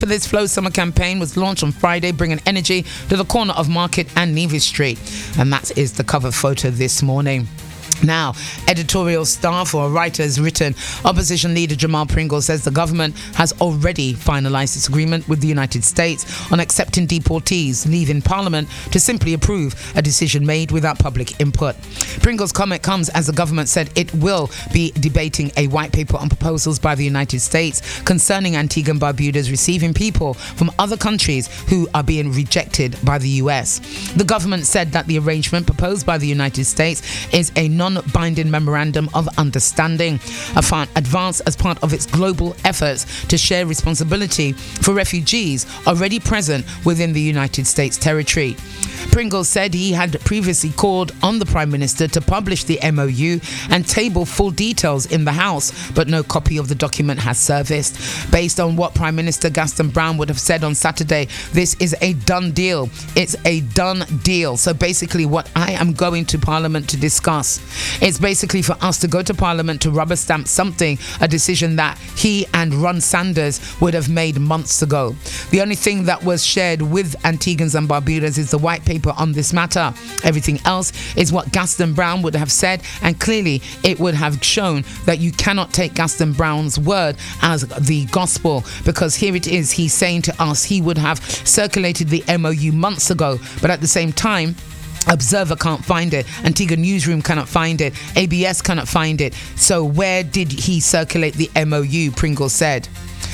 For this Flow Summer campaign was launched on Friday, bringing energy to the corner of Market and Nevis Street. And that is the cover photo this morning. Now, editorial staff or writers written, opposition leader Jamal Pringle says the government has already finalised its agreement with the United States on accepting deportees, leaving Parliament to simply approve a decision made without public input. Pringle's comment comes as the government said it will be debating a white paper on proposals by the United States concerning Antigua and Barbuda's receiving people from other countries who are being rejected by the US. The government said that the arrangement proposed by the United States is a non-binding memorandum of understanding, advanced as part of its global efforts to share responsibility for refugees already present within the United States territory. Pringle said he had previously called on the Prime Minister to publish the MOU and table full details in the House, but no copy of the document has surfaced. Based on what Prime Minister Gaston Brown would have said on Saturday, this is a done deal. It's a done deal. So basically what I am going to Parliament to discuss, it's basically for us to go to Parliament to rubber stamp something, a decision that he and Ron Sanders would have made months ago. The only thing that was shared with Antiguans and Barbudas is the white paper on this matter. Everything else is what Gaston Brown would have said, and clearly it would have shown that you cannot take Gaston Brown's word as the gospel, because here it is, he's saying to us he would have circulated the MOU months ago, but at the same time Observer can't find it, Antigua Newsroom cannot find it, ABS cannot find it. So where did he circulate the MOU? Pringle said.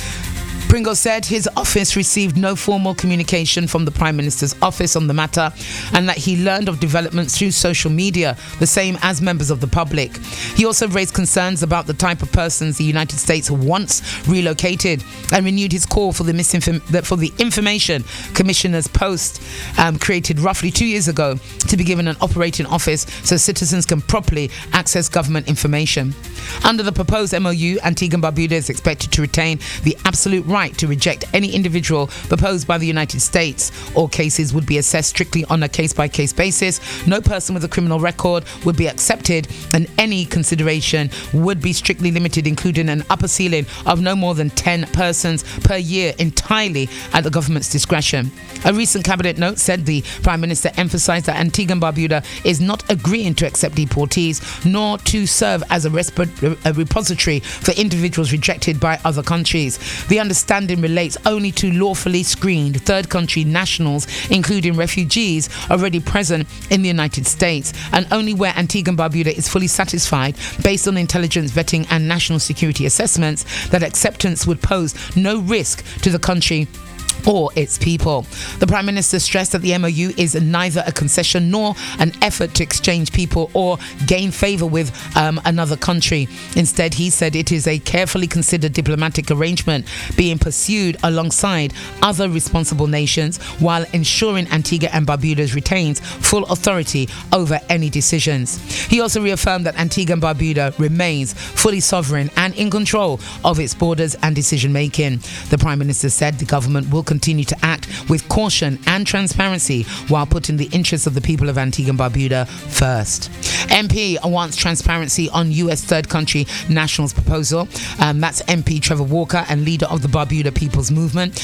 Pringle said his office received no formal communication from the Prime Minister's office on the matter, and that he learned of developments through social media, the same as members of the public. He also raised concerns about the type of persons the United States wants relocated, and renewed his call for the Information Commissioner's post created roughly 2 years ago to be given an operating office so citizens can properly access government information. Under the proposed MOU, Antigua and Barbuda is expected to retain the absolute right to reject any individual proposed by the United States. All cases would be assessed strictly on a case-by-case basis. No person with a criminal record would be accepted, and any consideration would be strictly limited, including an upper ceiling of no more than 10 persons per year, entirely at the government's discretion. A recent cabinet note said the Prime Minister emphasised that Antigua and Barbuda is not agreeing to accept deportees, nor to serve as a repository for individuals rejected by other countries. The understanding relates only to lawfully screened third country nationals, including refugees already present in the United States, and only where Antigua and Barbuda is fully satisfied, based on intelligence vetting and national security assessments, that acceptance would pose no risk to the country or its people. The Prime Minister stressed that the MOU is neither a concession nor an effort to exchange people or gain favour with another country. Instead, he said it is a carefully considered diplomatic arrangement being pursued alongside other responsible nations, while ensuring Antigua and Barbuda retains full authority over any decisions. He also reaffirmed that Antigua and Barbuda remains fully sovereign and in control of its borders and decision making. The Prime Minister said the government will continue to act with caution and transparency while putting the interests of the people of Antigua and Barbuda first. MP wants transparency on US third country nationals proposal. That's MP Trevor Walker, and leader of the Barbuda People's Movement.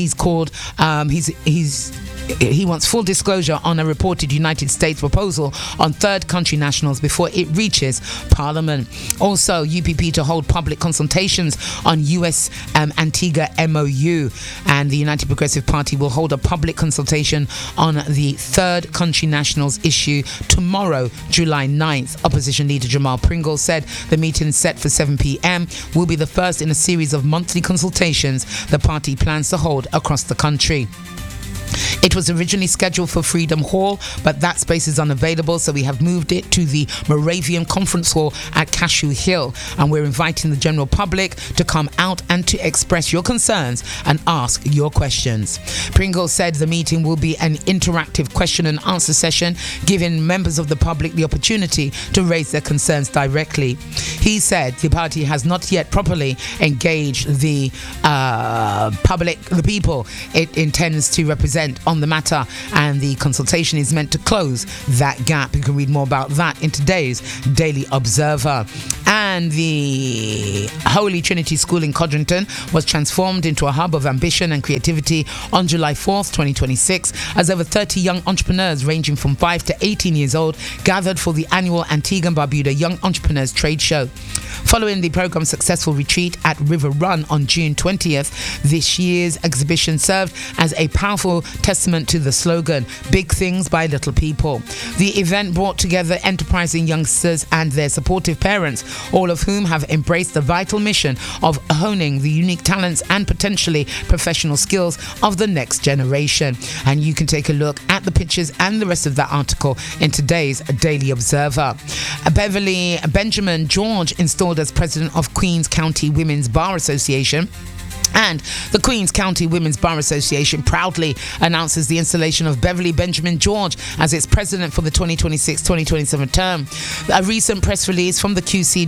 He wants full disclosure on a reported United States proposal on third country nationals before it reaches Parliament. Also, UPP to hold public consultations on US Antigua MOU, and the United Progressive Party will hold a public consultation on the third country nationals issue tomorrow, July 9th. Opposition leader Jamal Pringle said the meeting set for 7 p.m. will be the first in a series of monthly consultations the party plans to hold across the country. It was originally scheduled for Freedom Hall, but that space is unavailable, so we have moved it to the Moravian Conference Hall at Cashew Hill, and we're inviting the general public to come out and to express your concerns and ask your questions. Pringle said the meeting will be an interactive question and answer session, giving members of the public the opportunity to raise their concerns directly. He said the party has not yet properly engaged the public, the people it intends to represent on the matter, and the consultation is meant to close that gap. You can read more about that in today's Daily Observer. And And the Holy Trinity School in Codrington was transformed into a hub of ambition and creativity on July 4th, 2026, as over 30 young entrepreneurs ranging from 5 to 18 years old gathered for the annual Antigua and Barbuda Young Entrepreneurs Trade Show. Following the program's successful retreat at River Run on June 20th, this year's exhibition served as a powerful testament to the slogan, Big Things by Little People. The event brought together enterprising youngsters and their supportive parents, all of whom have embraced the vital mission of honing the unique talents and potentially professional skills of the next generation. And you can take a look at the pictures and the rest of that article in today's Daily Observer. Beverly Benjamin George, installed as president of Queens County Women's Bar Association, and the Queens County Women's Bar Association proudly announces the installation of Beverly Benjamin George as its president for the 2026-2027 term. A recent press release from the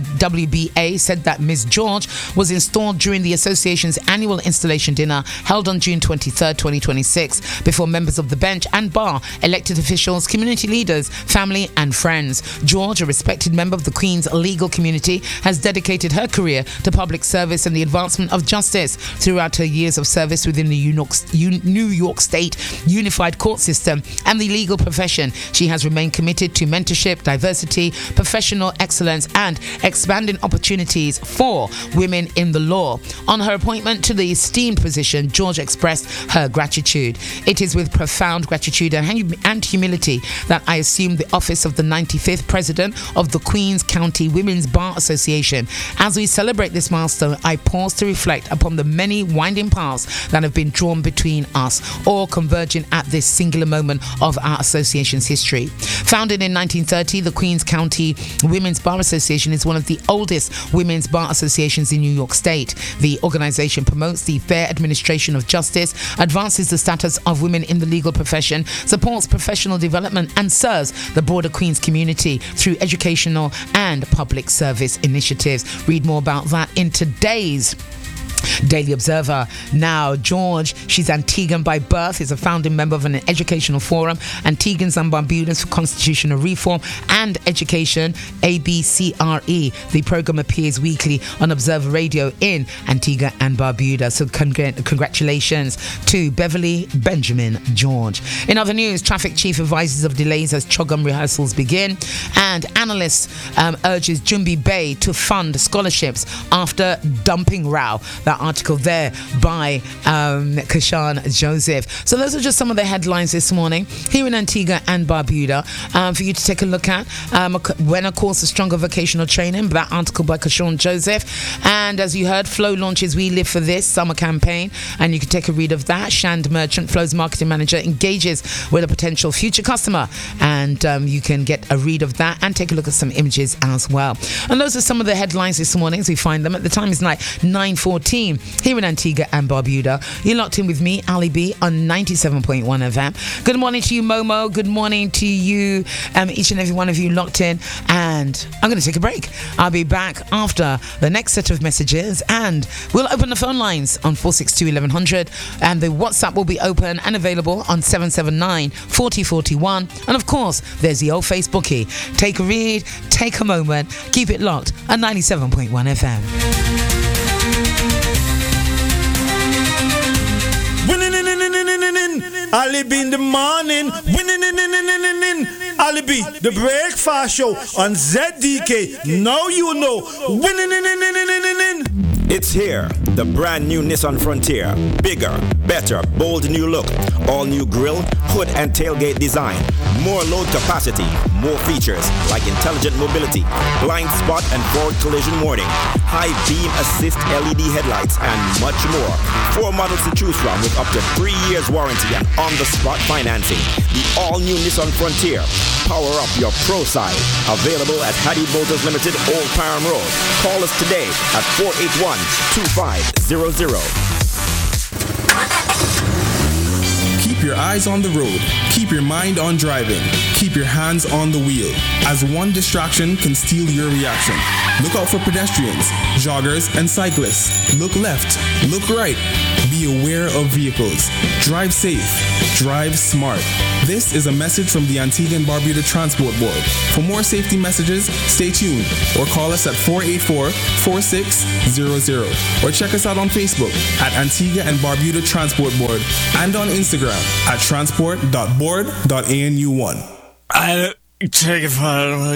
QCWBA said that Ms. George was installed during the association's annual installation dinner held on June 23rd, 2026, before members of the bench and bar, elected officials, community leaders, family and friends. George, a respected member of the Queens legal community, has dedicated her career to public service and the advancement of justice. Throughout her years of service within the New York State Unified Court System and the legal profession, she has remained committed to mentorship, diversity, professional excellence, and expanding opportunities for women in the law. On her appointment to the esteemed position, George expressed her gratitude. It is with profound gratitude and humility that I assume the office of the 95th President of the Queens County Women's Bar Association. As we celebrate this milestone, I pause to reflect upon the many winding paths that have been drawn between us, all converging at this singular moment of our association's history. Founded in 1930, the Queens County Women's Bar Association is one of the oldest women's bar associations in New York State. The organization promotes the fair administration of justice, advances the status of women in the legal profession, supports professional development, and serves the broader Queens community through educational and public service initiatives. Read more about that in today's Daily Observer. Now, George, she's Antiguan by birth, is a founding member of an educational forum, Antiguans and Barbudans for Constitutional Reform and Education, ABCRE. The program appears weekly on Observer Radio in Antigua and Barbuda. So congratulations to Beverly Benjamin George. In other news, traffic chief advises of delays as Chogum rehearsals begin, and analysts urges Jumbi Bay to fund scholarships after dumping row. That article there by Kashan Joseph. So those are just some of the headlines this morning here in Antigua and Barbuda for you to take a look at. When a course of stronger vocational training, that article by Kashan Joseph. And as you heard, Flow launches We Live for This summer campaign, and you can take a read of that. Shand Merchant, Flow's marketing manager, engages with a potential future customer, and you can get a read of that and take a look at some images as well. And those are some of the headlines this morning as we find them. At the time is like 9:14 here in Antigua and Barbuda. You're locked in with me, Ali B, on 97.1 FM. Good morning to you, Momo. Good morning to you, each and every one of you locked in. And I'm going to take a break. I'll be back after the next set of messages, and we'll open the phone lines on 462-1100, and the WhatsApp will be open and available on 779-4041. And of course, there's the old Facebookie. Take a read, take a moment, keep it locked at 97.1 FM. Ali B in the morning, winning, Ali B, the breakfast show on ZDK. Now you know, winning. It's here, the brand new Nissan Frontier. Bigger, better, bold new look. All new grille, hood and tailgate design. More load capacity, more features like intelligent mobility, blind spot and forward collision warning, high beam assist LED headlights, and much more. 4 models to choose from with up to 3 years warranty and on-the-spot financing. The all-new Nissan Frontier. Power up your pro side. Available at Hattie Motors Limited, Old Parham Road. Call us today at 481-2500. Keep your eyes on the road. Keep Keep your mind on driving. Keep your hands on the wheel, as one distraction can steal your reaction. Look out for pedestrians, joggers, and cyclists. Look left, look right. Be aware of vehicles. Drive safe. Drive smart. This is a message from the Antigua and Barbuda Transport Board. For more safety messages, stay tuned or call us at 484-4600 or check us out on Facebook at Antigua and Barbuda Transport Board and on Instagram at transport.board.anu1. I take it for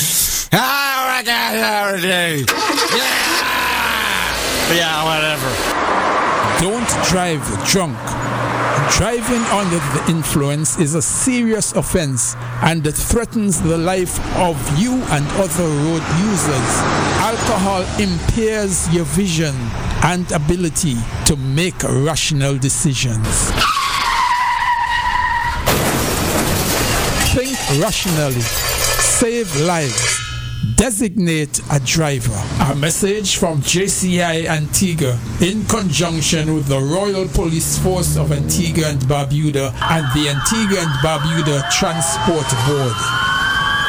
yeah, whatever. Don't drive drunk. Driving under the influence is a serious offense and it threatens the life of you and other road users. Alcohol impairs your vision and ability to make rational decisions. Think rationally. Save lives. Designate a driver. A message from JCI Antigua in conjunction with the Royal Police Force of Antigua and Barbuda and the Antigua and Barbuda Transport Board.